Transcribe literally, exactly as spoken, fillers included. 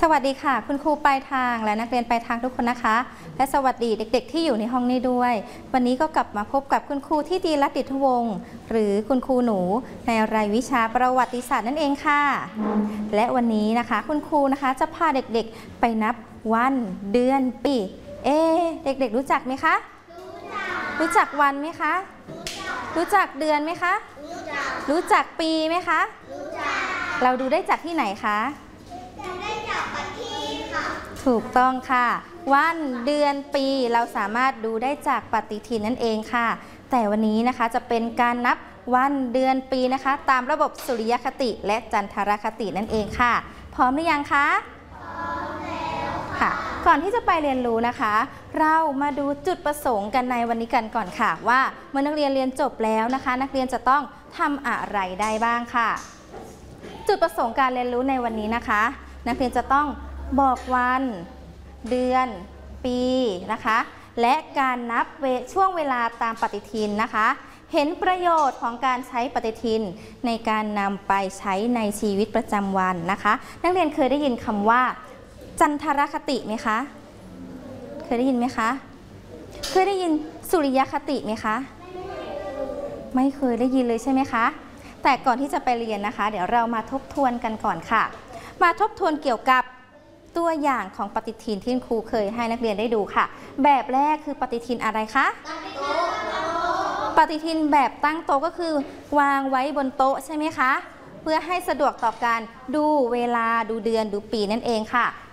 วัสดีค่ะคุณครูปลายทางและนักเรียนปลายทางทุกคนนะคะและสวัสดีเด็กๆที่อยู่ในห้องนี้ด้วยวันนี้ก็กลับมาพบกับคุณครูที่ดีรัตน์ดิษฐวงศ์หรือคุณครูหนูในรายวิชาประวัติศาสตร์นั่นเองค่ะและวันนี้นะคะคุณครูนะคะจะพาเด็กๆไปนับวันเดือนปีเอ๊เด็กๆรู้จักไหมคะรู้จักวันไหมคะรู้จักเดือนไหมคะรู้จักปีไหมคะเราดูได้จากที่ไหนคะถูกต้องค่ะวันเดือนปีเราสามารถดูได้จากปฏิทินนั่นเองค่ะแต่วันนี้นะคะจะเป็นการนับวันเดือนปีนะคะตามระบบสุริยคติและจันทรคตินั่นเองค่ะพร้อมหรือยังคะพร้อมแล้วค่ะก่อนที่จะไปเรียนรู้นะคะเรามาดูจุดประสงค์กันในวันนี้กันก่อนค่ะว่าเมื่อนักเรียนเรียนจบแล้วนะคะนักเรียนจะต้องทำอะไรได้บ้างค่ะจุดประสงค์การเรียนรู้ในวันนี้นะคะนักเรียนจะต้องบอกวันเดือนปีนะคะและการนับช่วงเวลาตามปฏิทินนะคะเห็นประโยชน์ของการใช้ปฏิทินในการนำไปใช้ในชีวิตประจำวันนะคะนักเรียนเคยได้ยินคำว่าจันทรคติไหมคะเคยได้ยินไหมคะเคยได้ยินสุริยคติไหมคะไม่เคยได้ยินเลยใช่ไหมคะแต่ก่อนที่จะไปเรียนนะคะเดี๋ยวเรามาทบทวนกันก่อนค่ะมาทบทวนเกี่ยวกับตัวอย่างของปฏิทินที่ครูเคยให้นักเรียนได้ดูค่ะแบบแรกคือปฏิทินอะไรคะปฏิทินแบบตั้งโต๊ะก็คือวางไว้บนโต๊ะใช่ไหมคะเพื่อให้สะดวกต่อการดูเวลาดูเดือนดูปีนั่นเองค่ะ